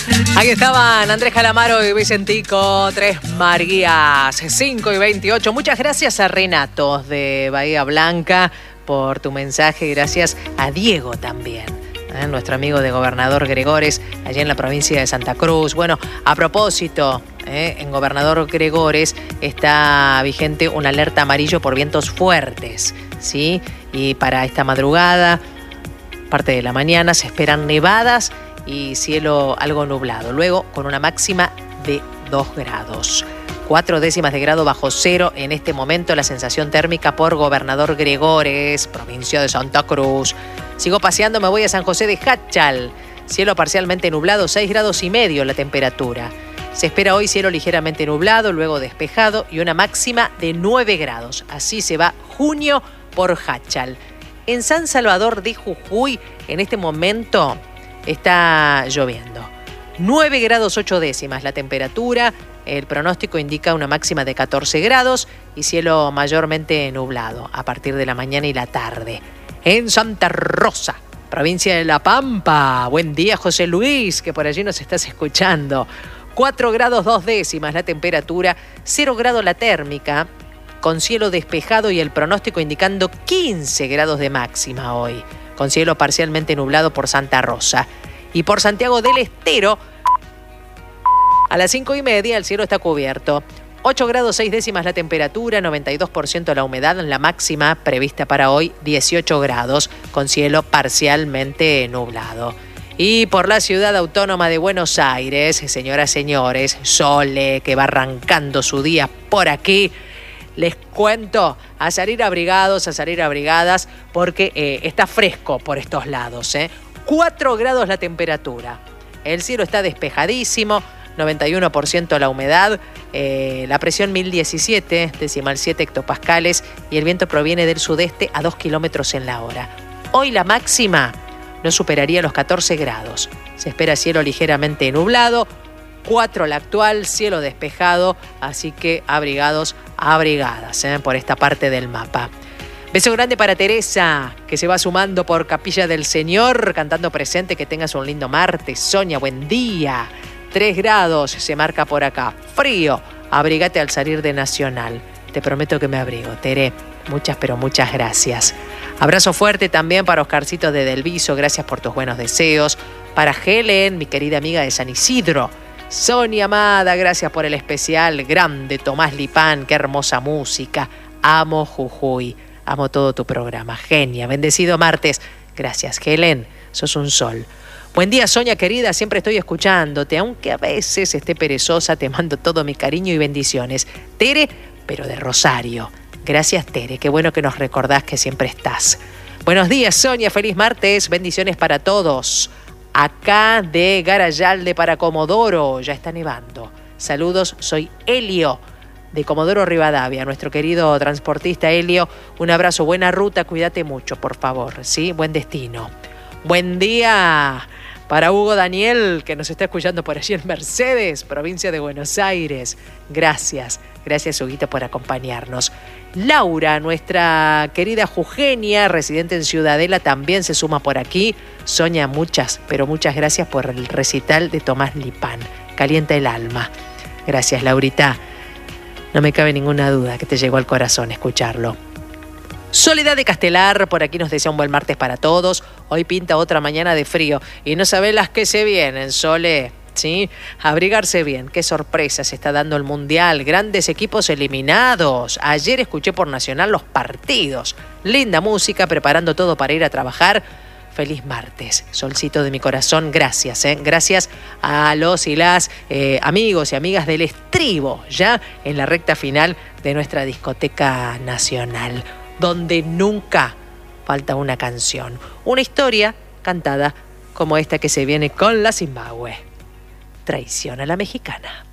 Ahí estaban Andrés Calamaro y Vicentico, Tres Marías, 5:28. Muchas gracias a Renato de Bahía Blanca por tu mensaje. Gracias a Diego también, nuestro amigo de Gobernador Gregores, allá en la provincia de Santa Cruz. Bueno, a propósito, en Gobernador Gregores está vigente una alerta amarillo por vientos fuertes, ¿sí? Y para esta madrugada, parte de la mañana, se esperan nevadas y cielo algo nublado. Luego, con una máxima de 2 grados. 4 décimas de grado bajo cero en este momento la sensación térmica por Gobernador Gregores, provincia de Santa Cruz. Sigo paseando, me voy a San José de Jáchal. Cielo parcialmente nublado, 6 grados y medio la temperatura. Se espera hoy cielo ligeramente nublado, luego despejado y una máxima de 9 grados. Así se va junio por Jáchal. En San Salvador de Jujuy, en este momento está lloviendo. 9 grados 8 décimas la temperatura. El pronóstico indica una máxima de 14 grados y cielo mayormente nublado a partir de la mañana y la tarde. En Santa Rosa, provincia de La Pampa. Buen día, José Luis, que por allí nos estás escuchando. 4 grados 2 décimas la temperatura, 0 grados la térmica, con cielo despejado y el pronóstico indicando 15 grados de máxima hoy, con cielo parcialmente nublado por Santa Rosa. Y por Santiago del Estero, a las 5:30 el cielo está cubierto. 8 grados 6 décimas la temperatura, 92% la humedad, la máxima prevista para hoy 18 grados, con cielo parcialmente nublado. Y por la ciudad autónoma de Buenos Aires, señoras, señores, Sole, que va arrancando su día por aquí, les cuento a salir abrigados, a salir abrigadas, porque está fresco por estos lados. 4 grados la temperatura. El cielo está despejadísimo, 91% la humedad, la presión 1017,7 hectopascales y el viento proviene del sudeste a 2 kilómetros en la hora. Hoy la máxima no superaría los 14 grados. Se espera cielo ligeramente nublado, 4 la actual, cielo despejado, así que abrigados, abrigadas por esta parte del mapa. Beso grande para Teresa, que se va sumando por Capilla del Señor, cantando presente. Que tengas un lindo martes. Sonia, buen día. 3 grados se marca por acá. Frío, abrigate al salir de Nacional. Te prometo que me abrigo, Tere. Muchas, pero muchas gracias. Abrazo fuerte también para Oscarcito de Delviso. Gracias por tus buenos deseos. Para Helen, mi querida amiga de San Isidro. Sonia amada, gracias por el especial. Grande Tomás Lipán, qué hermosa música. Amo Jujuy. Amo todo tu programa. Genia. Bendecido martes. Gracias, Helen. Sos un sol. Buen día, Sonia querida. Siempre estoy escuchándote. Aunque a veces esté perezosa, te mando todo mi cariño y bendiciones. Tere, pero de Rosario. Gracias, Tere. Qué bueno que nos recordás que siempre estás. Buenos días, Sonia. Feliz martes. Bendiciones para todos. Acá de Garayalde para Comodoro. Ya está nevando. Saludos, soy Helio de Comodoro Rivadavia. Nuestro querido transportista Helio. Un abrazo, buena ruta. Cuídate mucho, por favor. ¿Sí? Buen destino. Buen día para Hugo Daniel, que nos está escuchando por allí en Mercedes, provincia de Buenos Aires. Gracias, gracias Huguito por acompañarnos. Laura, nuestra querida jujeña, residente en Ciudadela, también se suma por aquí. Sonia, muchas, pero muchas gracias por el recital de Tomás Lipán. Calienta el alma. Gracias, Laurita. No me cabe ninguna duda que te llegó al corazón escucharlo. Soledad de Castelar, por aquí nos desea un buen martes para todos. Hoy pinta otra mañana de frío y no sabe las que se vienen, Sole. ¿Sí? Abrigarse bien. Qué sorpresa se está dando el Mundial. Grandes equipos eliminados. Ayer escuché por Nacional los partidos. Linda música, preparando todo para ir a trabajar. Feliz martes, solcito de mi corazón. Gracias, gracias a los y las amigos y amigas del Estribo, ya en la recta final de nuestra discoteca nacional, donde nunca falta una canción, una historia cantada como esta que se viene con la Zimbabue. Traición a la mexicana.